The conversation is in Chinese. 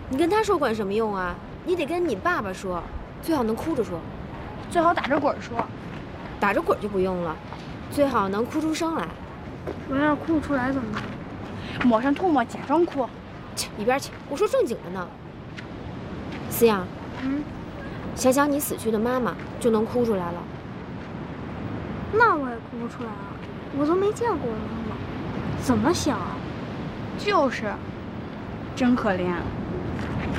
你跟他说管什么用啊？你得跟你爸爸说，最好能哭着说， 最好打着滚说。 打着滚就不用了，最好能哭出声来。 我要是哭不出来怎么办？ 抹上唾沫假装哭。 切，一边去！我说正经的呢。思阳，想想你死去的妈妈，就能哭出来了。 那我也哭不出来啊，我都没见过我妈妈，怎么想啊？ 就是，真可怜。